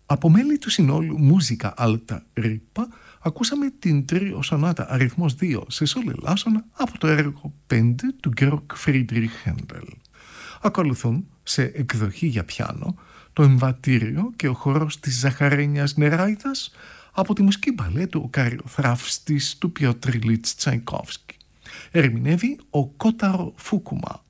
Από μέλη του συνόλου Musica Alta Ripa ακούσαμε την τρίο σονάτα αριθμός 2 σε σόλ ελάσσονα από το έργο 5 του Georg Friedrich Händel. Ακολουθούν σε εκδοχή για πιάνο το εμβατήριο και ο χορός της Ζαχαρένιας Νεράιδας από τη μουσική μπαλέτου «Ο Καριοθράφστης» του Πιότρ Ιλίτς Τσαϊκόφσκι. Ερμηνεύει ο Κόταρο Φούκουμα.